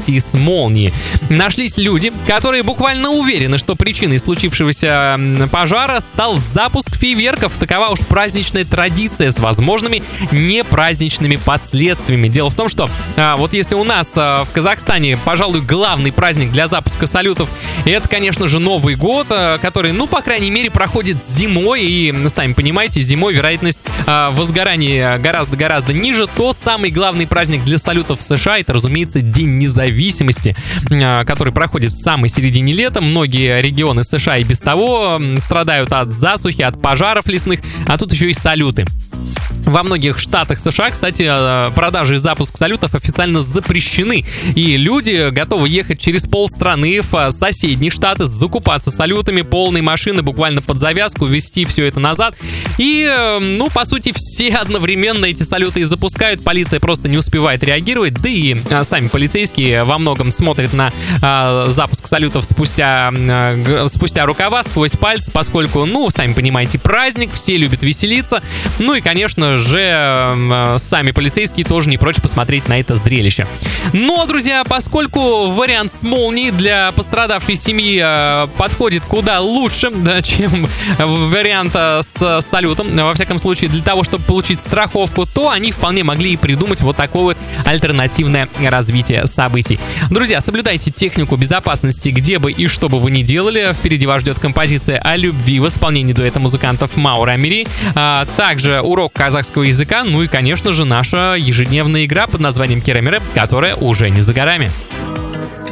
событии с молнией. Нашлись люди, которые буквально уверены, что причиной случившегося пожара стал запуск фейерверков. Такова уж праздничная традиция с возможными непраздничными последствиями. Дело в том, что вот если у нас в Казахстане, пожалуй, главный праздник для запуска салютов, это, конечно же, Новый год, который, ну, по крайней мере, проходит зимой. И, сами понимаете, зимой вероятность возгорания гораздо-гораздо ниже, то самый главный праздник для салютов в США — это, разумеется, День независимости, который проходит в самой середине лета. Многие регионы США и без того страдают от засухи, от пожаров лесных, а тут еще и салюты. Во многих штатах США, кстати, продажи и запуск салютов официально запрещены. И люди готовы ехать через полстраны в соседние штаты, закупаться салютами, полные машины буквально под завязку, везти все это назад. И, ну, по сути, все одновременно эти салюты и запускают. Полиция просто не успевает реагировать. Да и сами полицейские во многом смотрят на запуск салютов спустя рукава, сквозь пальцы, поскольку, ну, сами понимаете, праздник, все любят веселиться. Ну и, конечно же, сами полицейские тоже не прочь посмотреть на это зрелище. Но, друзья, поскольку вариант с молнией для пострадавшей семьи подходит куда лучше, да, чем вариант с салютом, во всяком случае, для того, чтобы получить страховку, то они вполне могли и придумать вот такое вот альтернативное развитие событий. Друзья, соблюдайте технику безопасности, где бы и что бы вы ни делали. Впереди вас ждет композиция о любви в исполнении дуэта музыкантов Маура Амири, также урок казахского языка, ну и, конечно же, наша ежедневная игра под названием Керамера, которая уже не за горами.